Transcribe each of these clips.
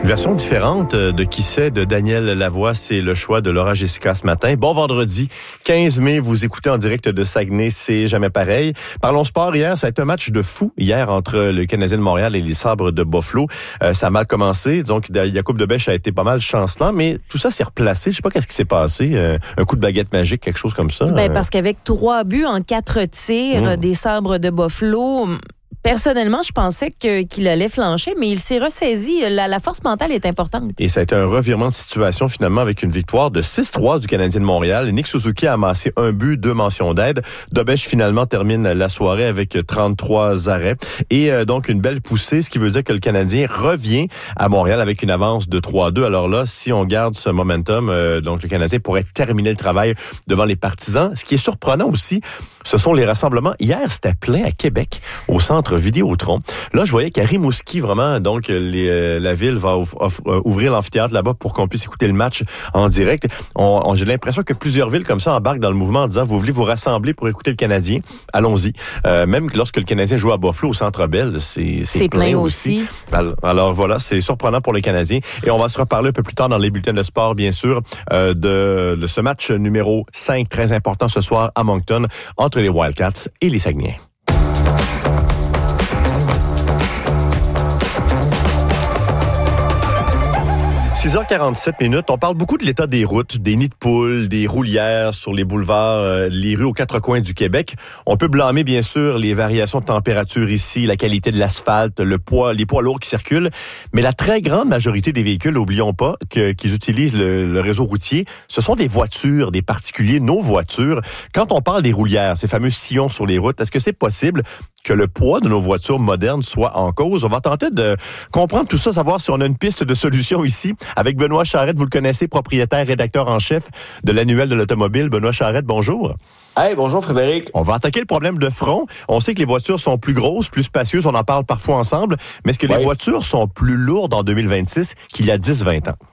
Une version différente de Qui sait de Daniel Lavoie, c'est le choix de Laura Jessica ce matin. Bon vendredi, 15 mai, vous écoutez en direct de Saguenay, c'est jamais pareil. Parlons sport hier, ça a été un match de fou hier entre le Canadien de Montréal et les Sabres de Buffalo. Ça a mal commencé, donc Jakub Dobeš a été pas mal chancelant, mais tout ça s'est replacé. Je sais pas qu'est-ce qui s'est passé, un coup de baguette magique, quelque chose comme ça. Parce qu'avec 3 buts en 4 tirs des Sabres de Buffalo... Personnellement, je pensais qu'il allait flancher, mais il s'est ressaisi. La force mentale est importante. Et ça a été un revirement de situation, finalement, avec une victoire de 6-3 du Canadien de Montréal. Nick Suzuki a amassé 1 but, 2 mentions d'aide. Dobeš, finalement, termine la soirée avec 33 arrêts. Et donc, une belle poussée, ce qui veut dire que le Canadien revient à Montréal avec une avance de 3-2. Alors là, si on garde ce momentum, donc le Canadien pourrait terminer le travail devant les partisans. Ce qui est surprenant aussi, ce sont les rassemblements. Hier, c'était plein à Québec, au centre Vidéotron. Là, je voyais qu'à Rimouski, vraiment, donc la ville va ouvrir l'amphithéâtre là-bas pour qu'on puisse écouter le match en direct. J'ai l'impression que plusieurs villes comme ça embarquent dans le mouvement en disant, vous voulez vous rassembler pour écouter le Canadien? Allons-y. Même lorsque le Canadien joue à Buffalo, au Centre Bell, c'est plein aussi. Alors voilà, c'est surprenant pour le Canadien. Et on va se reparler un peu plus tard dans les bulletins de sport, bien sûr, de ce match numéro 5, très important ce soir à Moncton, entre les Wildcats et les Saguenayens. 6h47. On parle beaucoup de l'état des routes, des nids de poules, des roulières sur les boulevards, les rues aux 4 coins du Québec. On peut blâmer, bien sûr, les variations de température ici, la qualité de l'asphalte, les poids lourds qui circulent. Mais la très grande majorité des véhicules, n'oublions pas, qu'ils utilisent le réseau routier, ce sont des voitures, des particuliers, nos voitures. Quand on parle des roulières, ces fameux sillons sur les routes, est-ce que c'est possible que le poids de nos voitures modernes soit en cause? On va tenter de comprendre tout ça, savoir si on a une piste de solution ici. Avec Benoît Charette, vous le connaissez, propriétaire, rédacteur en chef de l'Annuel de l'Automobile. Benoît Charette, bonjour. Hey, bonjour Frédéric. On va attaquer le problème de front. On sait que les voitures sont plus grosses, plus spacieuses, on en parle parfois ensemble, mais est-ce que les voitures sont plus lourdes en 2026 qu'il y a 10-20 ans?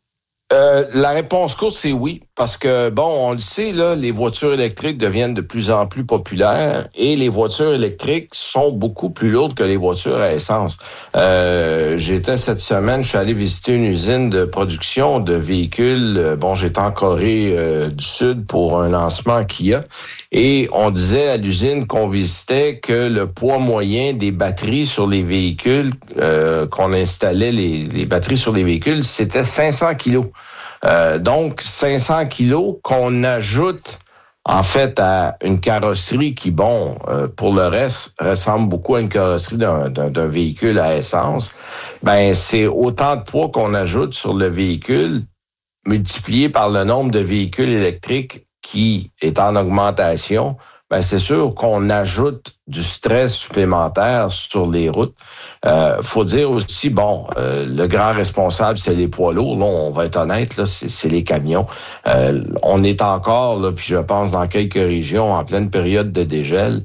La réponse courte, c'est oui. Parce que, on le sait, là, les voitures électriques deviennent de plus en plus populaires et les voitures électriques sont beaucoup plus lourdes que les voitures à essence. J'étais cette semaine, je suis allé visiter une usine de production de véhicules. J'étais en Corée du Sud pour un lancement Kia et on disait à l'usine qu'on visitait que le poids moyen des batteries sur les véhicules, qu'on installait les batteries sur les véhicules, c'était 500 kilos. Donc, 500 kilos qu'on ajoute en fait à une carrosserie qui, pour le reste, ressemble beaucoup à une carrosserie d'un véhicule à essence. C'est autant de poids qu'on ajoute sur le véhicule multiplié par le nombre de véhicules électriques qui est en augmentation. C'est sûr qu'on ajoute du stress supplémentaire sur les routes. Faut dire aussi, le grand responsable, c'est les poids lourds. Là, on va être honnête, là, c'est les camions. On est encore, là, puis je pense, dans quelques régions, en pleine période de dégel.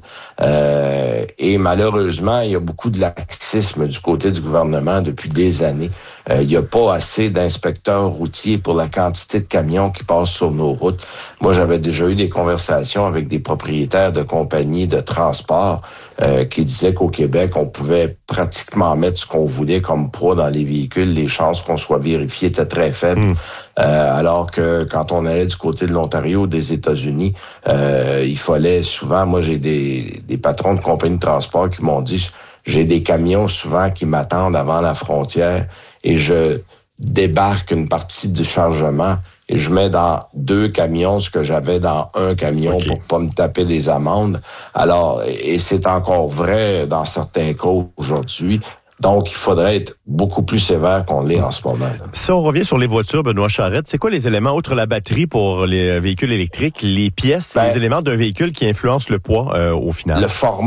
Et malheureusement, il y a beaucoup de laxisme du côté du gouvernement depuis des années. Il n'y a pas assez d'inspecteurs routiers pour la quantité de camions qui passent sur nos routes. Moi, j'avais déjà eu des conversations avec des propriétaires de compagnies de transport qui disaient qu'au Québec, on pouvait pratiquement mettre ce qu'on voulait comme poids dans les véhicules. Les chances qu'on soit vérifié étaient très faibles. Alors que quand on allait du côté de l'Ontario, des États-Unis, il fallait souvent... Moi, j'ai des patrons de compagnies de transport qui m'ont dit... J'ai des camions souvent qui m'attendent avant la frontière et je débarque une partie du chargement et je mets dans 2 camions ce que j'avais dans un camion pour pas me taper des amendes. Alors, et c'est encore vrai dans certains cas aujourd'hui. Donc, il faudrait être beaucoup plus sévère qu'on l'est en ce moment. Si on revient sur les voitures, Benoît Charette, c'est quoi les éléments, outre la batterie pour les véhicules électriques, les pièces, les éléments d'un véhicule qui influencent le poids au final? Le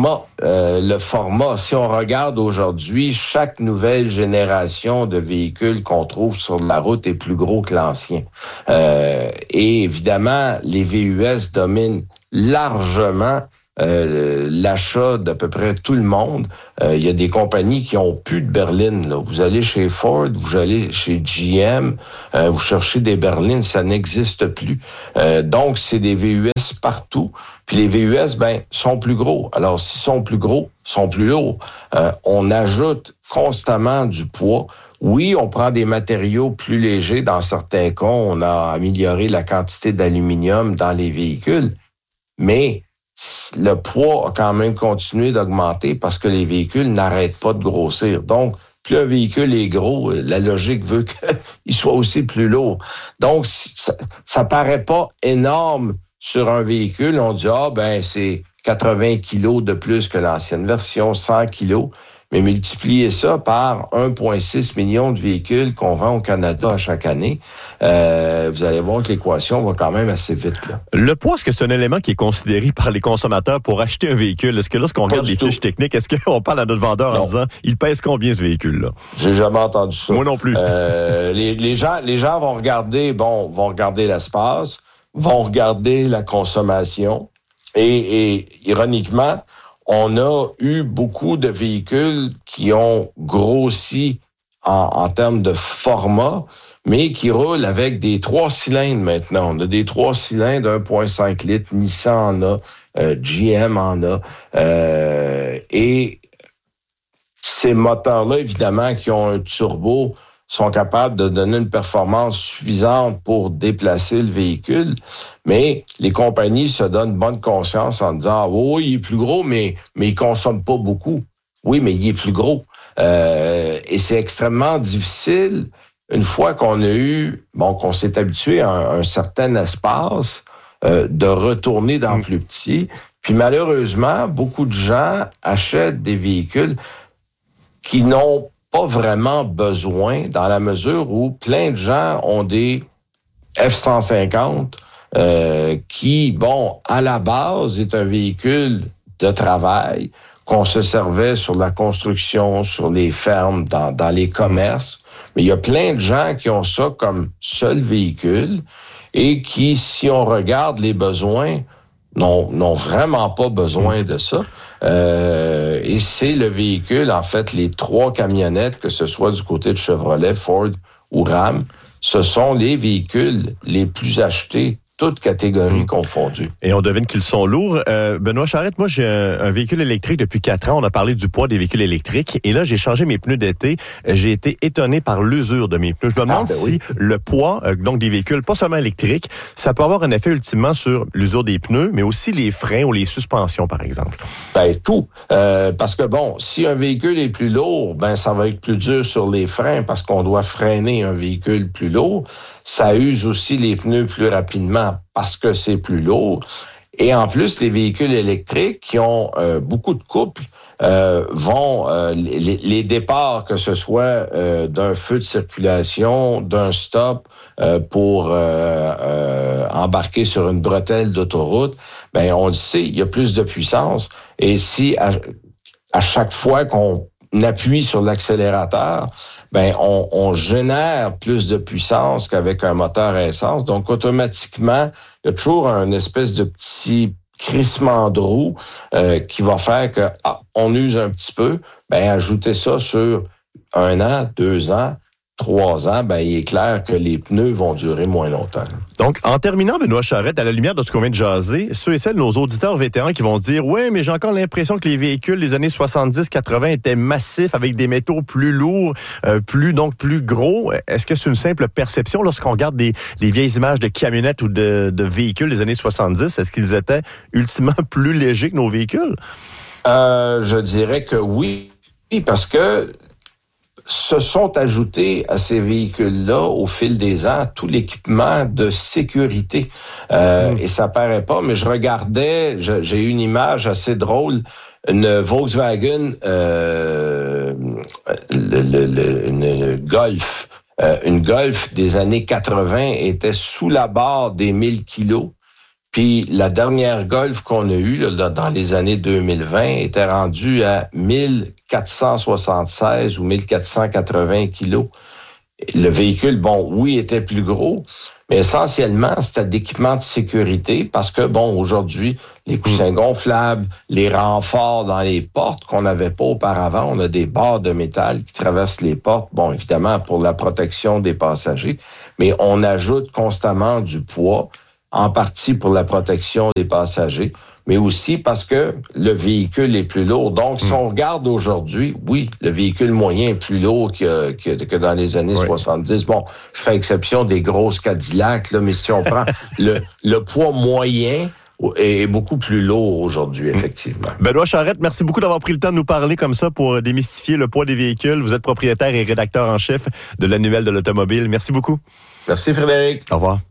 format. Si on regarde aujourd'hui, chaque nouvelle génération de véhicules qu'on trouve sur la route est plus gros que l'ancien. Et évidemment, les VUS dominent largement l'achat d'à peu près tout le monde. Il y a des compagnies qui ont plus de berlines. Là. Vous allez chez Ford, vous allez chez GM, vous cherchez des berlines, ça n'existe plus. Donc, c'est des VUS partout. Puis les VUS, sont plus gros. Alors, s'ils sont plus gros, sont plus lourds. On ajoute constamment du poids. Oui, on prend des matériaux plus légers. Dans certains cas, on a amélioré la quantité d'aluminium dans les véhicules. Mais le poids a quand même continué d'augmenter parce que les véhicules n'arrêtent pas de grossir. Donc, plus un véhicule est gros, la logique veut qu'il soit aussi plus lourd. Donc, ça paraît pas énorme sur un véhicule. On dit, c'est 80 kilos de plus que l'ancienne version, 100 kilos. Mais multipliez ça par 1,6 million de véhicules qu'on vend au Canada à chaque année, vous allez voir que l'équation va quand même assez vite. Là. Le poids, est-ce que c'est un élément qui est considéré par les consommateurs pour acheter un véhicule? Est-ce que lorsqu'on regarde les fiches techniques, est-ce qu'on parle à notre vendeur en disant il pèse combien ce véhicule-là? J'ai jamais entendu ça. Moi non plus. Les gens vont regarder, l'espace, vont regarder la consommation et ironiquement, on a eu beaucoup de véhicules qui ont grossi en termes de format, mais qui roulent avec des 3 cylindres maintenant. On a des 3 cylindres 1,5 litres, Nissan en a, GM en a. Et ces moteurs-là, évidemment, qui ont un turbo, sont capables de donner une performance suffisante pour déplacer le véhicule. Mais les compagnies se donnent bonne conscience en disant « oui, il est plus gros, mais il consomme pas beaucoup. » Oui, mais il est plus gros. Et c'est extrêmement difficile, une fois qu'on s'est habitué à un certain espace, de retourner dans plus petit. Puis malheureusement, beaucoup de gens achètent des véhicules qui n'ont pas vraiment besoin, dans la mesure où plein de gens ont des F-150 qui, à la base, est un véhicule de travail qu'on se servait sur la construction, sur les fermes, dans les commerces. Mais il y a plein de gens qui ont ça comme seul véhicule et qui, si on regarde les besoins, n'ont vraiment pas besoin de ça. Et c'est le véhicule, en fait, les 3 camionnettes, que ce soit du côté de Chevrolet, Ford ou Ram, ce sont les véhicules les plus achetés, toutes catégories confondues. Et on devine qu'ils sont lourds. Benoît Charette, moi, j'ai un véhicule électrique depuis 4 ans. On a parlé du poids des véhicules électriques. Et là, j'ai changé mes pneus d'été. J'ai été étonné par l'usure de mes pneus. Je me demande si le poids, donc des véhicules, pas seulement électriques, ça peut avoir un effet ultimement sur l'usure des pneus, mais aussi les freins ou les suspensions, par exemple. Tout. Parce que, si un véhicule est plus lourd, ça va être plus dur sur les freins parce qu'on doit freiner un véhicule plus lourd. Ça use aussi les pneus plus rapidement parce que c'est plus lourd. Et en plus, les véhicules électriques qui ont beaucoup de couples vont les départs, que ce soit d'un feu de circulation, d'un stop pour embarquer sur une bretelle d'autoroute, on le sait, il y a plus de puissance. Et si à chaque fois qu'on appuie sur l'accélérateur, on génère plus de puissance qu'avec un moteur à essence. Donc, automatiquement, il y a toujours un espèce de petit crissement de roue qui va faire que on use un petit peu. Ajoutez ça sur 1 an, 2 ans, 3 ans, il est clair que les pneus vont durer moins longtemps. Donc, en terminant, Benoît Charette, à la lumière de ce qu'on vient de jaser, ceux et celles, nos auditeurs vétérans qui vont se dire « Ouais, mais j'ai encore l'impression que les véhicules des années 70-80 étaient massifs avec des métaux plus lourds, plus gros. » Est-ce que c'est une simple perception lorsqu'on regarde des vieilles images de camionnettes ou de véhicules des années 70? Est-ce qu'ils étaient ultimement plus légers que nos véhicules? Je dirais que oui, parce que se sont ajoutés à ces véhicules-là au fil des ans tout l'équipement de sécurité. Et ça paraît pas, mais je regardais, j'ai eu une image assez drôle, une Volkswagen, une Golf. Une Golf des années 80 était sous la barre des 1000 kilos. Puis la dernière Golf qu'on a eue dans les années 2020 était rendue à 1476 ou 1480 kilos. Le véhicule, bon, oui, était plus gros, mais essentiellement, c'était d'équipement de sécurité parce que, bon, aujourd'hui, les coussins gonflables, les renforts dans les portes qu'on n'avait pas auparavant, on a des barres de métal qui traversent les portes, bon, évidemment, pour la protection des passagers, mais on ajoute constamment du poids, en partie pour la protection des passagers, mais aussi parce que le véhicule est plus lourd. Donc, si on regarde aujourd'hui, oui, le véhicule moyen est plus lourd que dans les années 70. Bon, je fais exception des grosses Cadillacs, là, mais si on prend le poids moyen est beaucoup plus lourd aujourd'hui, effectivement. Benoît Charette, merci beaucoup d'avoir pris le temps de nous parler comme ça pour démystifier le poids des véhicules. Vous êtes propriétaire et rédacteur en chef de l'Annuel de l'automobile. Merci beaucoup. Merci, Frédéric. Au revoir.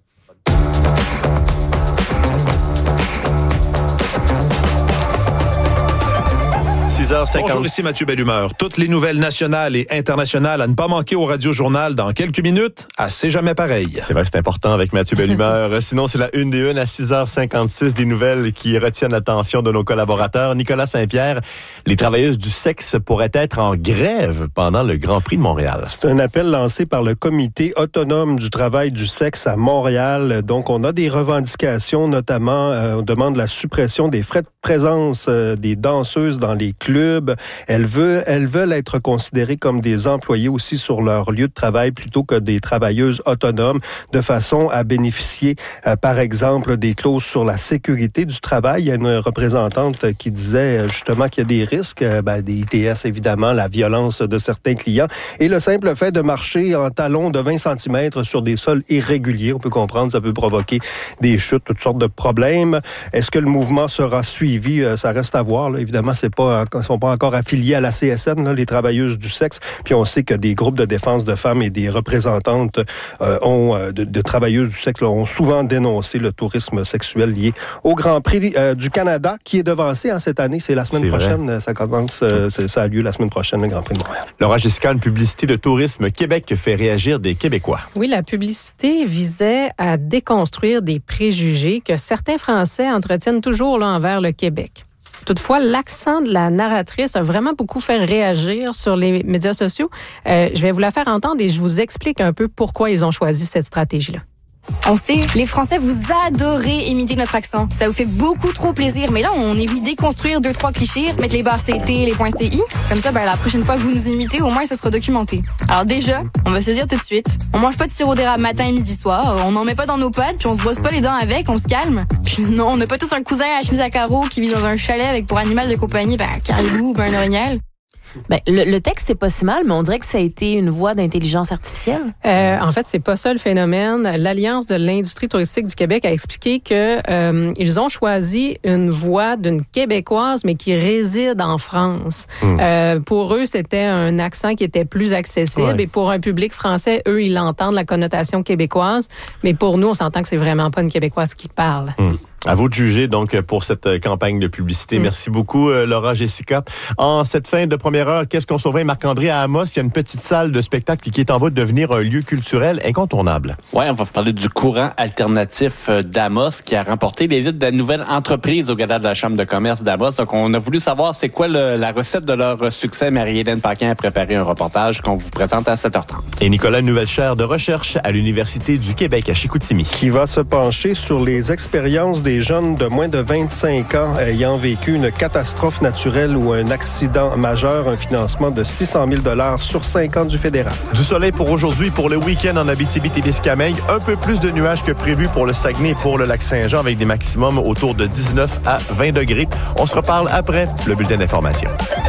Bonjour, ici Mathieu Bellumeur. Toutes les nouvelles nationales et internationales à ne pas manquer au Radio-Journal dans quelques minutes. À C'est jamais pareil. C'est vrai que c'est important avec Mathieu Bellumeur. Sinon, c'est la une des unes à 6h56 des nouvelles qui retiennent l'attention de nos collaborateurs. Nicolas Saint-Pierre, les travailleuses du sexe pourraient être en grève pendant le Grand Prix de Montréal. C'est un appel lancé par le Comité autonome du travail du sexe à Montréal. Donc, on a des revendications, notamment, on demande la suppression des frais de présence des danseuses dans les clubs. Elles veulent être considérées comme des employés aussi sur leur lieu de travail plutôt que des travailleuses autonomes, de façon à bénéficier, par exemple, des clauses sur la sécurité du travail. Il y a une représentante qui disait justement qu'il y a des risques, des ITS évidemment, la violence de certains clients et le simple fait de marcher en talons de 20 cm sur des sols irréguliers. On peut comprendre, ça peut provoquer des chutes, toutes sortes de problèmes. Est-ce que le mouvement sera suivi? Ça reste à voir. Là. Évidemment, ils sont pas encore affiliés à la CSN, là, les travailleuses du sexe. Puis on sait que des groupes de défense de femmes et des représentantes de travailleuses du sexe là, ont souvent dénoncé le tourisme sexuel lié au Grand Prix du Canada, qui est devancé cette année. C'est la semaine prochaine. Ça commence. Ça a lieu la semaine prochaine, le Grand Prix de Montréal. Laura Jessica, une publicité de Tourisme Québec fait réagir des Québécois. Oui, la publicité visait à déconstruire des préjugés que certains Français entretiennent toujours là, envers le Québec. Toutefois, l'accent de la narratrice a vraiment beaucoup fait réagir sur les médias sociaux. Je vais vous la faire entendre et je vous explique un peu pourquoi ils ont choisi cette stratégie-là. On sait, les Français, vous adorez imiter notre accent. Ça vous fait beaucoup trop plaisir. Mais là, on est venu déconstruire 2-3 clichés, mettre les barres CT, les points CI. Comme ça, la prochaine fois que vous nous imitez, au moins, ce sera documenté. Alors déjà, on va se dire tout de suite, on mange pas de sirop d'érable matin et midi soir. On n'en met pas dans nos potes, puis on se brosse pas les dents avec, on se calme. Puis non, on n'a pas tous un cousin à la chemise à carreaux qui vit dans un chalet avec pour animal de compagnie, un caribou ou un orignal. Le texte, c'est pas si mal, mais on dirait que ça a été une voie d'intelligence artificielle. En fait, c'est pas ça le phénomène. L'Alliance de l'industrie touristique du Québec a expliqué que ils ont choisi une voix d'une Québécoise, mais qui réside en France. Pour eux, c'était un accent qui était plus accessible. Et pour un public français, eux, ils l'entendent, la connotation québécoise. Mais pour nous, on s'entend que c'est vraiment pas une Québécoise qui parle. À vous de juger, donc, pour cette campagne de publicité. Merci beaucoup, Laura Jessica. En cette fin de première heure, qu'est-ce qu'on surveille, Marc-André, à Amos? Il y a une petite salle de spectacle qui est en voie de devenir un lieu culturel incontournable. Oui, on va vous parler du courant alternatif d'Amos qui a remporté l'élite de la nouvelle entreprise au gala de la Chambre de commerce d'Amos. Donc, on a voulu savoir c'est quoi la recette de leur succès. Marie-Hélène Paquin a préparé un reportage qu'on vous présente à 7h30. Et Nicolas, une nouvelle chaire de recherche à l'Université du Québec à Chicoutimi. Qui va se pencher sur les expériences des jeunes de moins de 25 ans ayant vécu une catastrophe naturelle ou un accident majeur, un financement de 600 000 $ sur 5 ans du fédéral. Du soleil pour aujourd'hui, pour le week-end en Abitibi-Témiscamingue. Un peu plus de nuages que prévu pour le Saguenay et pour le Lac-Saint-Jean avec des maximums autour de 19 à 20 degrés. On se reparle après le bulletin d'information.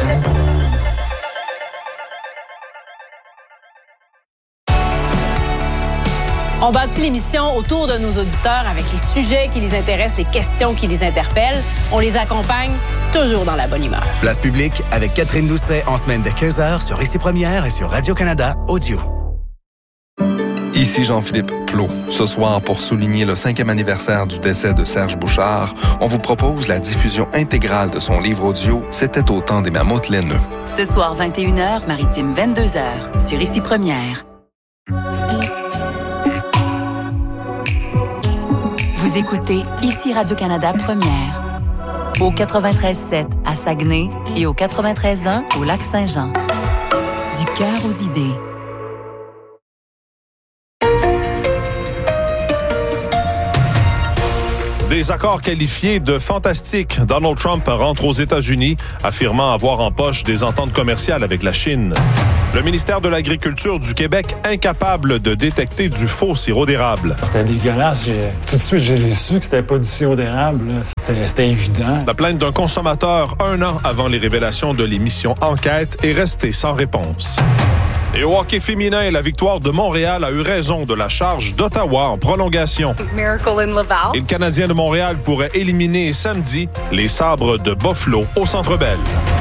On bâtit l'émission autour de nos auditeurs avec les sujets qui les intéressent, les questions qui les interpellent. On les accompagne toujours dans la bonne humeur. Place publique avec Catherine Doucet en semaine de 15h sur Ici Première et sur Radio-Canada Audio. Ici Jean-Philippe Plot. Ce soir, pour souligner le 5e anniversaire du décès de Serge Bouchard, on vous propose la diffusion intégrale de son livre audio « C'était au temps des mammouths laineux ». Ce soir, 21h, Maritime 22h, sur Ici Première. Vous écoutez Ici Radio-Canada Première. Au 93.7 à Saguenay et au 93.1 au Lac-Saint-Jean. Du cœur aux idées. Des accords qualifiés de fantastiques. Donald Trump rentre aux États-Unis, affirmant avoir en poche des ententes commerciales avec la Chine. Le ministère de l'Agriculture du Québec incapable de détecter du faux sirop d'érable. C'était dégueulasse. Tout de suite, j'ai su que c'était pas du sirop d'érable. C'était évident. La plainte d'un consommateur 1 an avant les révélations de l'émission Enquête est restée sans réponse. Et au hockey féminin, la victoire de Montréal a eu raison de la charge d'Ottawa en prolongation. Miracle in Laval. Et le Canadien de Montréal pourrait éliminer samedi les Sabres de Buffalo au Centre Bell.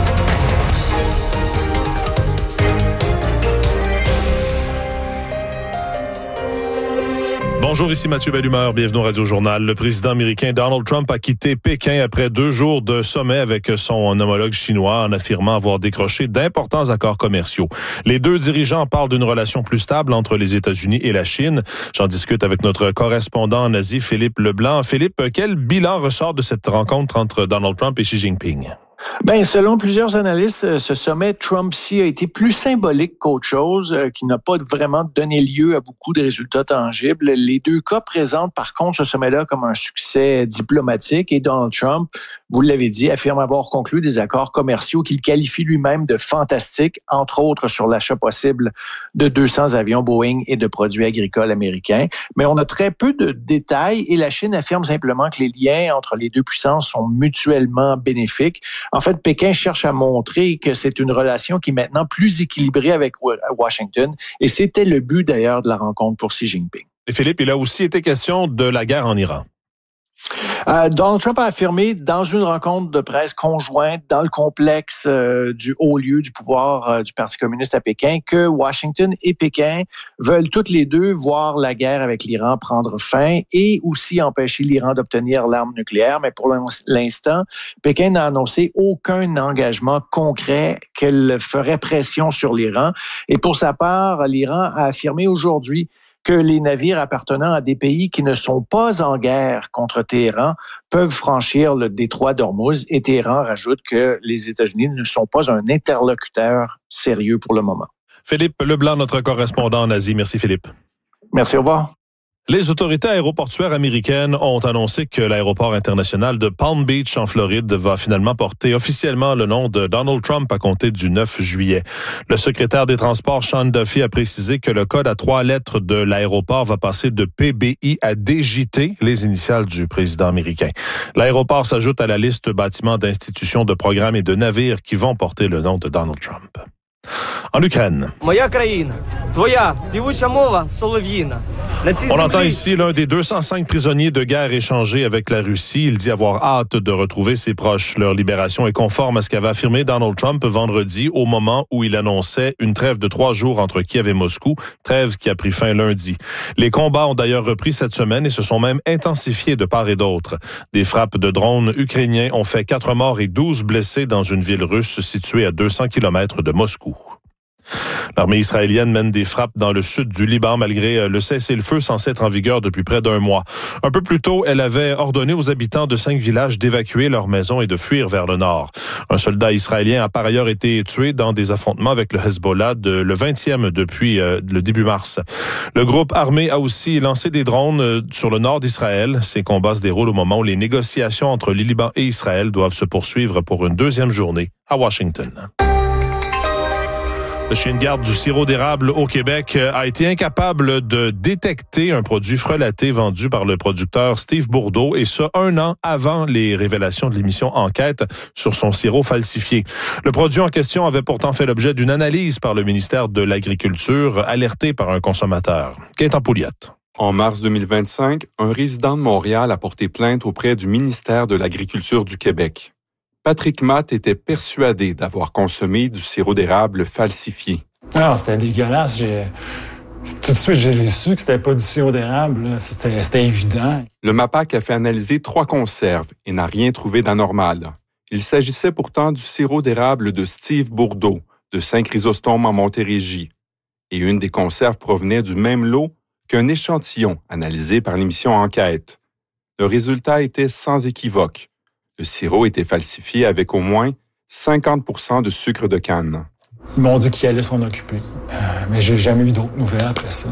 Bonjour, ici Mathieu Bellumeur, bienvenue au Radio-Journal. Le président américain Donald Trump a quitté Pékin après 2 jours de sommet avec son homologue chinois en affirmant avoir décroché d'importants accords commerciaux. Les 2 dirigeants parlent d'une relation plus stable entre les États-Unis et la Chine. J'en discute avec notre correspondant en Asie, Philippe Leblanc. Philippe, quel bilan ressort de cette rencontre entre Donald Trump et Xi Jinping? Bien, selon plusieurs analystes, ce sommet Trump-Xi a été plus symbolique qu'autre chose, qui n'a pas vraiment donné lieu à beaucoup de résultats tangibles. Les 2 cas présentent par contre ce sommet-là comme un succès diplomatique et Donald Trump, vous l'avez dit, affirme avoir conclu des accords commerciaux qu'il qualifie lui-même de fantastiques, entre autres sur l'achat possible de 200 avions Boeing et de produits agricoles américains. Mais on a très peu de détails et la Chine affirme simplement que les liens entre les 2 puissances sont mutuellement bénéfiques. En fait, Pékin cherche à montrer que c'est une relation qui est maintenant plus équilibrée avec Washington. Et c'était le but d'ailleurs de la rencontre pour Xi Jinping. Et Philippe, il a aussi été question de la guerre en Iran. Donald Trump a affirmé dans une rencontre de presse conjointe dans le complexe du haut lieu du pouvoir du Parti communiste à Pékin que Washington et Pékin veulent toutes les 2 voir la guerre avec l'Iran prendre fin et aussi empêcher l'Iran d'obtenir l'arme nucléaire. Mais pour l'instant, Pékin n'a annoncé aucun engagement concret qu'elle ferait pression sur l'Iran. Et pour sa part, l'Iran a affirmé aujourd'hui que les navires appartenant à des pays qui ne sont pas en guerre contre Téhéran peuvent franchir le détroit d'Ormuz. Et Téhéran rajoute que les États-Unis ne sont pas un interlocuteur sérieux pour le moment. Philippe Leblanc, notre correspondant en Asie. Merci Philippe. Merci, au revoir. Les autorités aéroportuaires américaines ont annoncé que l'aéroport international de Palm Beach en Floride va finalement porter officiellement le nom de Donald Trump à compter du 9 juillet. Le secrétaire des Transports, Sean Duffy, a précisé que le code à 3 lettres de l'aéroport va passer de PBI à DJT, les initiales du président américain. L'aéroport s'ajoute à la liste bâtiments d'institutions, de programmes et de navires qui vont porter le nom de Donald Trump. En Ukraine. On entend ici l'un des 205 prisonniers de guerre échangés avec la Russie. Il dit avoir hâte de retrouver ses proches. Leur libération est conforme à ce qu'avait affirmé Donald Trump vendredi au moment où il annonçait une trêve de 3 jours entre Kiev et Moscou, trêve qui a pris fin lundi. Les combats ont d'ailleurs repris cette semaine et se sont même intensifiés de part et d'autre. Des frappes de drones ukrainiens ont fait 4 morts et 12 blessés dans une ville russe située à 200 km de Moscou. L'armée israélienne mène des frappes dans le sud du Liban malgré le cessez-le-feu censé être en vigueur depuis près d'1 mois. Un peu plus tôt, elle avait ordonné aux habitants de 5 villages d'évacuer leurs maisons et de fuir vers le nord. Un soldat israélien a par ailleurs été tué dans des affrontements avec le Hezbollah, le 20e depuis le début mars. Le groupe armé a aussi lancé des drones sur le nord d'Israël. Ces combats se déroulent au moment où les négociations entre le Liban et Israël doivent se poursuivre pour une 2e journée à Washington. Le chien de garde du sirop d'érable au Québec a été incapable de détecter un produit frelaté vendu par le producteur Steve Bourdeau, et ce 1 an avant les révélations de l'émission Enquête sur son sirop falsifié. Le produit en question avait pourtant fait l'objet d'une analyse par le ministère de l'Agriculture, alerté par un consommateur. Gaëtan Pouliot. En mars 2025, un résident de Montréal a porté plainte auprès du ministère de l'Agriculture du Québec. Patrick Matt était persuadé d'avoir consommé du sirop d'érable falsifié. Ah, c'était dégueulasse. Tout de suite, j'ai su que c'était pas du sirop d'érable. C'était évident. Le MAPAC a fait analyser 3 conserves et n'a rien trouvé d'anormal. Il s'agissait pourtant du sirop d'érable de Steve Bourdeau, de Saint-Chrysostome en Montérégie. Et une des conserves provenait du même lot qu'un échantillon analysé par l'émission Enquête. Le résultat était sans équivoque. Le sirop était falsifié avec au moins 50% de sucre de canne. Ils m'ont dit qu'ils allaient s'en occuper, mais j'ai jamais eu d'autres nouvelles après ça.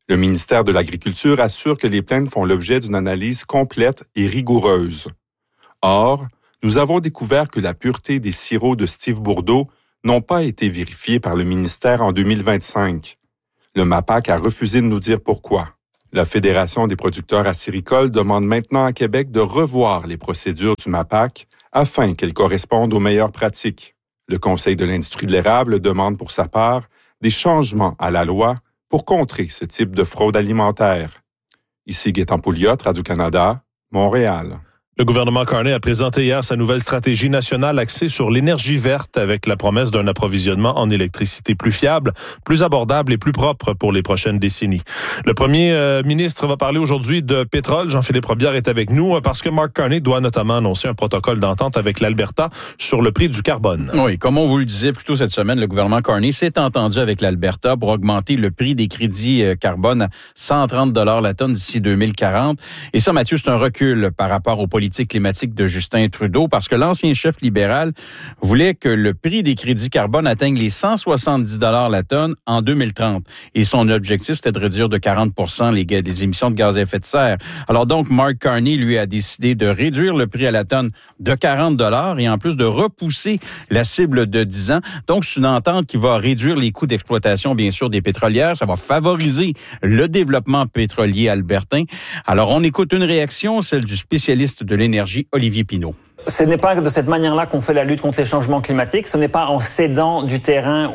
Le ministère de l'Agriculture assure que les plaintes font l'objet d'une analyse complète et rigoureuse. Or, nous avons découvert que la pureté des sirops de Steve Bourdeau n'ont pas été vérifiés par le ministère en 2025. Le MAPAC a refusé de nous dire pourquoi. La Fédération des producteurs acéricoles demande maintenant à Québec de revoir les procédures du MAPAC afin qu'elles correspondent aux meilleures pratiques. Le Conseil de l'industrie de l'érable demande pour sa part des changements à la loi pour contrer ce type de fraude alimentaire. Ici Gaétan Pouliot, Radio-Canada, Montréal. Le gouvernement Carney a présenté hier sa nouvelle stratégie nationale axée sur l'énergie verte avec la promesse d'un approvisionnement en électricité plus fiable, plus abordable et plus propre pour les prochaines décennies. Le premier ministre va parler aujourd'hui de pétrole. Jean-Philippe Robillard est avec nous parce que Mark Carney doit notamment annoncer un protocole d'entente avec l'Alberta sur le prix du carbone. Oui, comme on vous le disait plus tôt cette semaine, le gouvernement Carney s'est entendu avec l'Alberta pour augmenter le prix des crédits carbone à 130 $ la tonne d'ici 2040. Et ça, Mathieu, c'est un recul par rapport aux politiques climatique de Justin Trudeau parce que l'ancien chef libéral voulait que le prix des crédits carbone atteigne les 170 $ la tonne en 2030. Et son objectif, c'était de réduire de 40 % les émissions de gaz à effet de serre. Alors donc, Mark Carney, lui, a décidé de réduire le prix à la tonne de 40 $ et en plus de repousser la cible de 10 ans. Donc, c'est une entente qui va réduire les coûts d'exploitation, bien sûr, des pétrolières. Ça va favoriser le développement pétrolier albertain. Alors, on écoute une réaction, celle du spécialiste de l'énergie, Olivier Pinault. Ce n'est pas de cette manière-là qu'on fait la lutte contre les changements climatiques. Ce n'est pas en cédant du terrain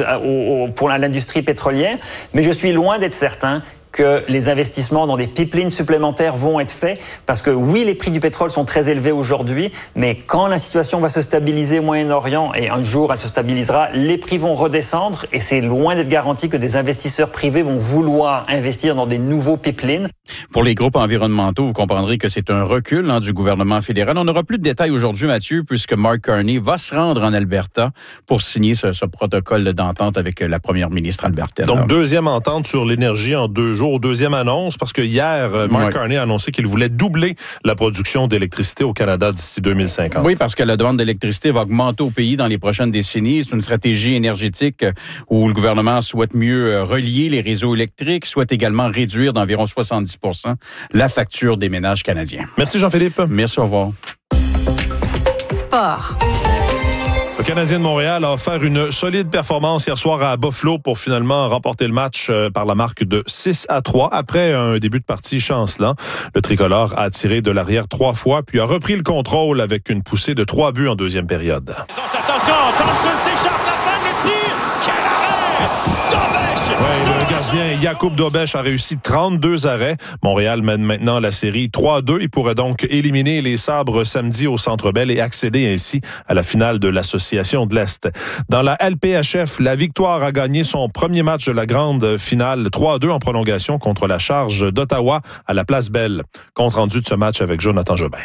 pour l'industrie pétrolière. Mais je suis loin d'être certain que les investissements dans des pipelines supplémentaires vont être faits parce que oui, les prix du pétrole sont très élevés aujourd'hui, mais quand la situation va se stabiliser au Moyen-Orient, et un jour elle se stabilisera, les prix vont redescendre et c'est loin d'être garanti que des investisseurs privés vont vouloir investir dans des nouveaux pipelines. Pour les groupes environnementaux, vous comprendrez que c'est un recul du gouvernement fédéral. On n'aura plus de détails aujourd'hui, Mathieu, puisque Mark Carney va se rendre en Alberta pour signer ce protocole d'entente avec la première ministre albertaine. Donc, deuxième entente sur l'énergie en 2 jours. Deuxième annonce, parce que hier, Mark Carney a annoncé qu'il voulait doubler la production d'électricité au Canada d'ici 2050. Oui, parce que la demande d'électricité va augmenter au pays dans les prochaines décennies. C'est une stratégie énergétique où le gouvernement souhaite mieux relier les réseaux électriques, souhaite également réduire d'environ 70 % la facture des ménages canadiens. Merci Jean-Philippe. Merci, au revoir. Sport. Le Canadien de Montréal a offert une solide performance hier soir à Buffalo pour finalement remporter le match par la marque de 6-3. Après un début de partie chancelant, le tricolore a tiré de l'arrière 3 fois, puis a repris le contrôle avec une poussée de 3 buts en deuxième période. Attention, Thompson s'échappe, la fin de tir! Quel arrêt! Le gardien Jakub Dobeš a réussi 32 arrêts. Montréal mène maintenant la série 3-2. Il pourrait donc éliminer les Sabres samedi au Centre Bell et accéder ainsi à la finale de l'Association de l'Est. Dans la LPHF, la Victoire a gagné son premier match de la grande finale 3-2 en prolongation contre la Charge d'Ottawa à la Place Bell. Compte rendu de ce match avec Jonathan Jobin.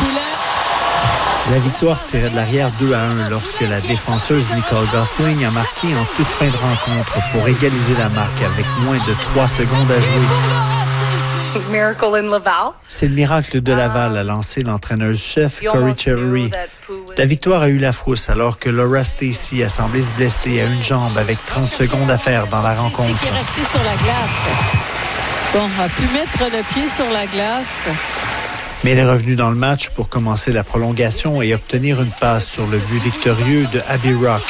La Victoire tirait de l'arrière 2-1 lorsque la défenseuse Nicole Gosling a marqué en toute fin de rencontre pour égaliser la marque avec moins de 3 secondes à jouer. Miracle in Laval. C'est le miracle de Laval, a lancé l'entraîneuse-chef Corey Cherry. La Victoire a eu la frousse alors que Laura Stacey a semblé se blesser à une jambe avec 30 secondes à faire dans la rencontre. C'est qui est resté sur la glace. Bon, on a pu mettre le pied sur la glace. Mais elle est revenue dans le match pour commencer la prolongation et obtenir une passe sur le but victorieux de Abby Rock.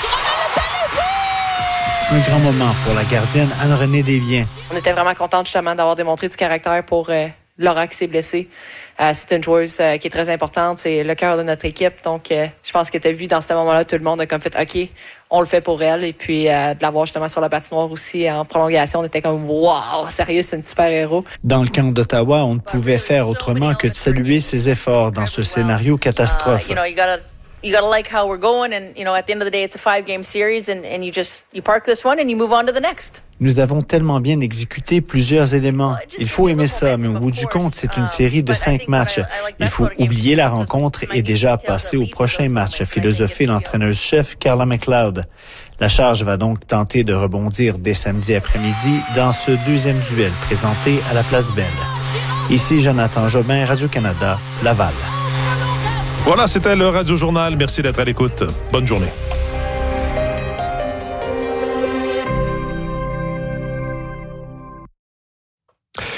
Un grand moment pour la gardienne Anne-Renée Desbiens. On était vraiment contente justement d'avoir démontré du caractère pour Laura qui s'est blessée. C'est une joueuse qui est très importante, c'est le cœur de notre équipe. Donc, je pense que tu as vu dans ce moment-là, tout le monde a comme fait « OK, on le fait pour elle ». Et puis, de l'avoir justement sur la patinoire aussi en prolongation, on était comme « Wow, sérieux, c'est une super-héros ». Dans le camp d'Ottawa, on ne pouvait faire autrement que de saluer ses efforts dans ce scénario catastrophe. You gotta like how we're going, and at the end of the day, it's a 5-game series, and you park this one and you move on to the next. Nous avons tellement bien exécuté plusieurs éléments. Il faut aimer ça, mais au bout du compte, c'est une série de 5 matchs. Il faut oublier la rencontre et déjà passer au prochain match, a philosophé l'entraîneuse-chef Carla McLeod. La Charge va donc tenter de rebondir dès samedi après-midi dans ce deuxième duel présenté à la Place Bell. Ici Jonathan Jobin, Radio-Canada, Laval. Voilà, c'était le Radio Journal. Merci d'être à l'écoute. Bonne journée.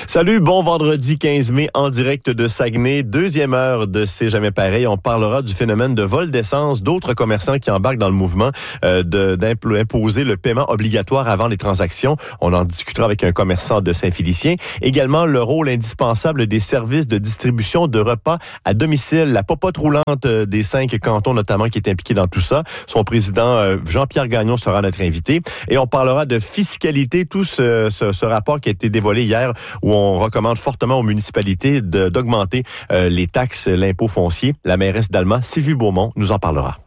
Salut, bon vendredi 15 mai en direct de Saguenay. Deuxième heure de C'est jamais pareil. On parlera du phénomène de vol d'essence, d'autres commerçants qui embarquent dans le mouvement d'imposer le paiement obligatoire avant les transactions. On en discutera avec un commerçant de Saint-Félicien. Également, le rôle indispensable des services de distribution de repas à domicile. La popote roulante des 5 cantons notamment qui est impliquée dans tout ça. Son président Jean-Pierre Gagnon sera notre invité. Et on parlera de fiscalité, tout ce rapport qui a été dévoilé hier où on recommande fortement aux municipalités d'augmenter les taxes, l'impôt foncier. La mairesse d'Alma, Sylvie Beaumont, nous en parlera.